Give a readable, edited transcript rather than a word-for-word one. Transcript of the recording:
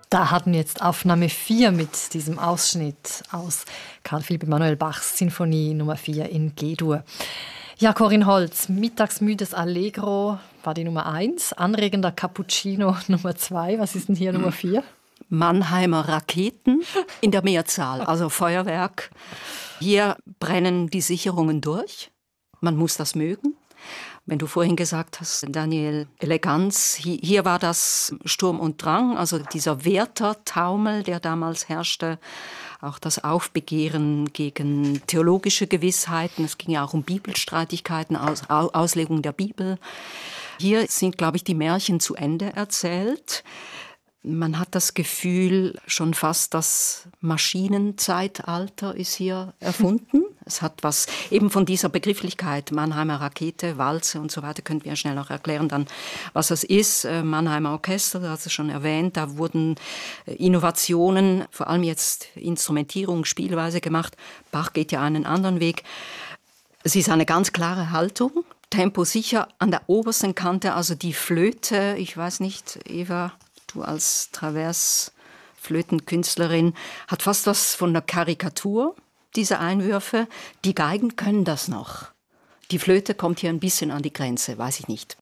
Da hatten wir jetzt Aufnahme 4 mit diesem Ausschnitt aus Karl Philipp Emanuel Bachs Sinfonie Nummer 4 in G-Dur. Ja, Corinne Holz, mittagsmüdes Allegro war die Nummer 1, anregender Cappuccino Nummer 2. Was ist denn hier Nummer 4? Mannheimer Raketen in der Mehrzahl, also Feuerwerk. Hier brennen die Sicherungen durch. Man muss das mögen. Wenn du vorhin gesagt hast, Daniel, Eleganz, hier war das Sturm und Drang, also dieser Werther-Taumel, der damals herrschte, auch das Aufbegehren gegen theologische Gewissheiten. Es ging ja auch um Bibelstreitigkeiten, Auslegung der Bibel. Hier sind, glaube ich, die Märchen zu Ende erzählt. Man hat das Gefühl, schon fast das Maschinenzeitalter ist hier erfunden. Es hat was eben von dieser Begrifflichkeit, Mannheimer Rakete, Walze und so weiter, könnten wir schnell noch erklären dann, was das ist. Mannheimer Orchester, das hast du schon erwähnt, da wurden Innovationen, vor allem jetzt Instrumentierung, Spielweise gemacht. Bach geht ja einen anderen Weg. Es ist eine ganz klare Haltung, Tempo sicher an der obersten Kante, also die Flöte, ich weiß nicht, Eva, du als Travers-Flötenkünstlerin, hat fast was von einer Karikatur, diese Einwürfe. Die Geigen können das noch. Die Flöte kommt hier ein bisschen an die Grenze, weiß ich nicht.